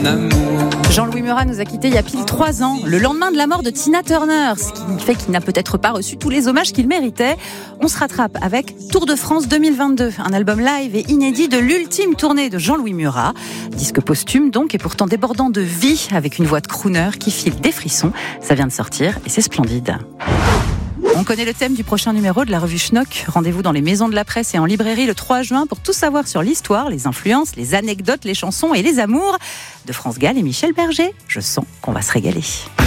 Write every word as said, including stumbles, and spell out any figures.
amour. Jean-Louis Murat nous a quittés il y a pile trois ans, le lendemain de la mort de Tina Turner, ce qui fait qu'il n'a peut-être pas reçu tous les hommages qu'il méritait. On se rattrape avec Tour de France deux mille vingt-deux, un album live et inédit de l'ultime tournée de Jean-Louis Murat. Disque posthume donc, et pourtant débordant de vie, avec une voix de crooner qui file des frissons. Ça vient de sortir et c'est splendide. On connaît le thème du prochain numéro de la revue Schnock. Rendez-vous dans les maisons de la presse et en librairie le trois juin pour tout savoir sur l'histoire, les influences, les anecdotes, les chansons et les amours de France Gall et Michel Berger. Je sens qu'on va se régaler.